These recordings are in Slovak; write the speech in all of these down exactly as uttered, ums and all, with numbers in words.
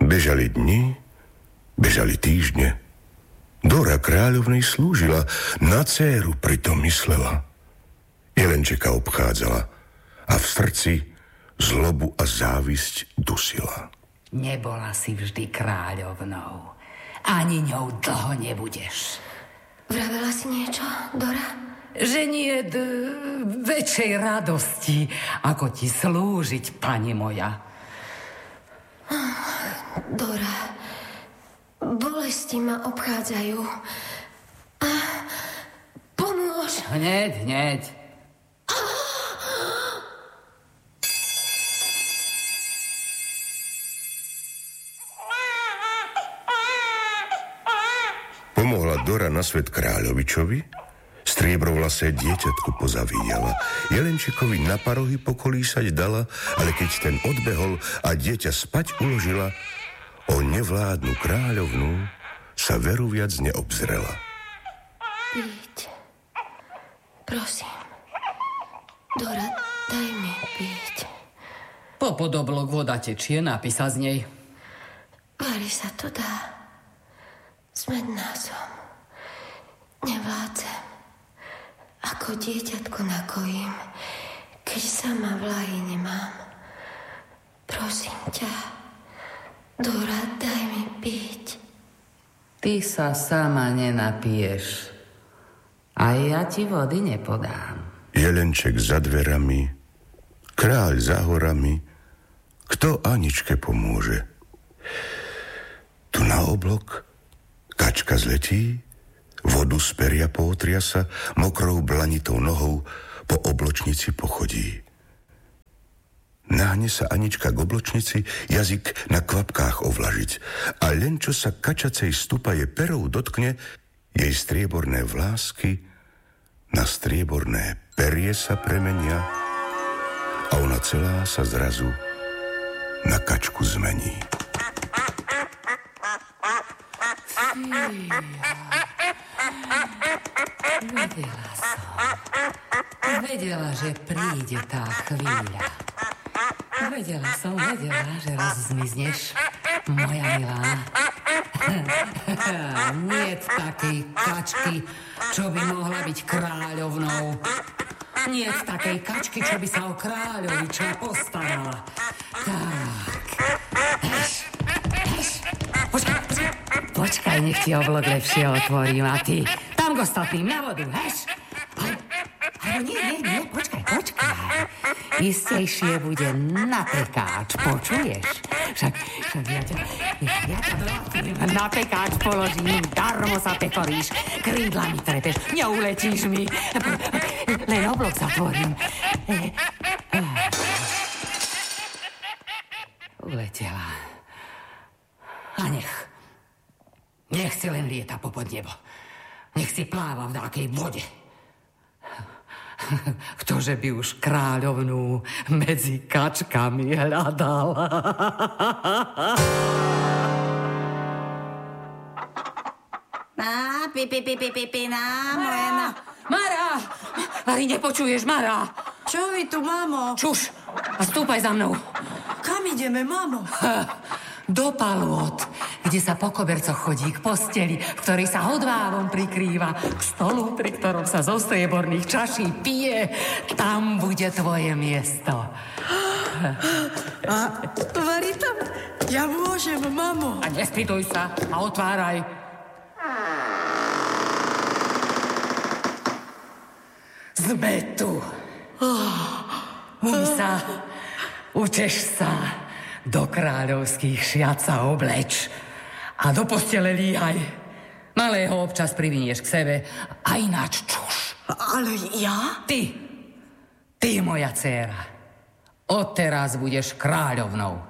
Bežali dni, bežali týždne. Dora kráľovnej slúžila, na dcéru pritom myslela. Jelenčeka obchádzala a v srdci zlobu a závisť dusila. Nebola si vždy kráľovnou. Ani ňou dlho nebudeš. Vravela si niečo, Dora? Že nie d- väčšej radosti, ako ti slúžiť, pani moja. Dora, bolesti ma obchádzajú. A pomôž. Hneď, hneď. Pomohla Dora na svet kráľovičovi, striebrovlasé dieťatko pozavíjala. Jelenčekovi na parohy pokolísať dala, ale keď ten odbehol a dieťa spať uložila, o nevládnu kráľovnú sa veru viac neobzrela. Piť. Prosím. Dora, daj mi piť. Po podoblok voda tečie, napísa z nej. Vári sa to dá. Smedná som. Nevládzem. Ako dieťatko nakojím, keď sama vlahy nemám. Prosím ťa, Dora, daj mi piť. Ty sa sama nenapiješ. A ja ti vody nepodám. Jelenček za dverami, kráľ za horami, kto Aničke pomôže? Tu na oblok kačka zletí, vodu z peria pootriasa, mokrou blanitou nohou po obločnici pochodí. Náhne sa Anička k obločnici, jazyk na kvapkách ovlažiť. A len čo sa kačacej stupaje perou dotkne, jej strieborné vlásky na strieborné perie sa premenia a ona celá sa zrazu na kačku zmení. Vedela som. Vedela, že príde tá chvíľa. Vedela som, vedela, že raz zmizneš, moja milá. Niet takej kačky, čo by mohla byť kráľovnou. Niet takej kačky, čo by sa o kráľoviča postarala. Tak. Heš, heš. Počkaj, počkaj. Počkaj, nech ti oblok lepšie otvorím a ty tam go stopím na vodu, heš? Ale, ale nie, nie, nie, počkaj, počkaj. Istejšie bude na pekáč, počuješ? Však, však ja ťa, ja ťa na pekáč položím, darmo sa pekoríš, krídlami trepeš, neuletíš mi, len oblok zatvorím. Uletela. A nech. Nech si len lieta popod nebo. Nech si pláva v dákej vode. Ktože by už kráľovnú medzi kačkami hľadal. Á, pi, pi, pi, pi, pi, pi, na, moje na... Mara! Vari, nepočuješ, Mara? Čo vy tu, mamo? Čuš a stúpaj za mnou. Kam ideme, mamo? Do palôt, kde sa po kobercoch chodí k posteli, v ktorej sa hodvávom prikrýva, k stolu, pri ktorom sa zo strieborných čaší pije. Tam bude tvoje miesto. A Vari tam? Ja môžem, mamo. A nespýtuj sa a otváraj. Sme tu. Umy sa, uteš sa. Do kráľovských šiat sa obleč a do postele líhaj. Malého občas privinieš k sebe a ináč čuš. Ale ja? Ty, ty moja dcéra, odteraz budeš kráľovnou.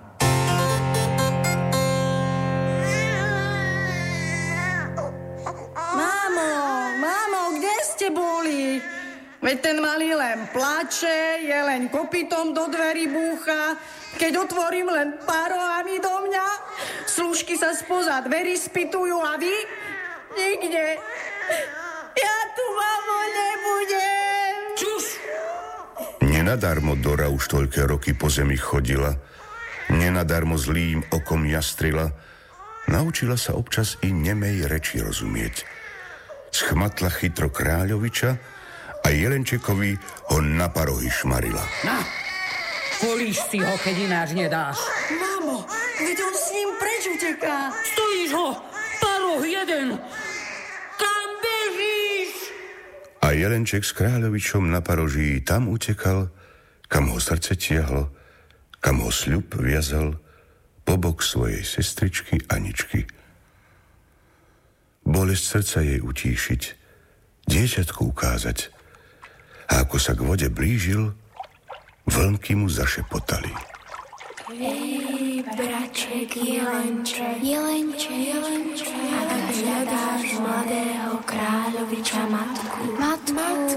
Mamo, mamo, kde ste boli? Veď ten malý len plače, je len kopytom do dverí búcha. Keď otvorím len pár rohami do mňa, slúžky sa spoza dverí spytujú a vy? Nikde. Ja tu, mamo, nebudem. Čuš! Nenadarmo Dora už toľké roky po zemi chodila. Nenadarmo zlým okom jastrila, naučila sa občas i nemej reči rozumieť. Schmatla chytro kráľoviča a Jelenčekovi ho na parohy šmarila. Na, políš si ho, keď ináč nedáš. Mamo, veď on s ním preč uteká. Stojíš ho, paroh jeden. Kam bežíš? A Jelenček s kráľovičom na paroží tam utekal, kam ho srdce tiahlo, kam ho sľub viazal po bok svojej sestričky Aničky. Bolesť srdca jej utíšiť, dieťatku ukázať. A ako sa k vode blížil, vlnky mu zašepotali. Hej, braček Jelenček, Jelenček, Jelenček, ak hľadáš mladého kráľoviča matku, matku,